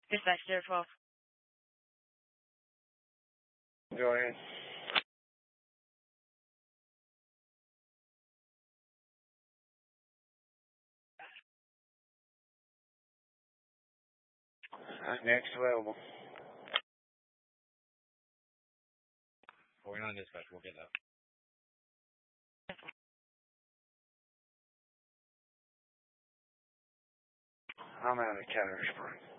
Dispatch 012. Go ahead. Next available. 49 dispatch, we'll get that. I'm out of Cattery Springs.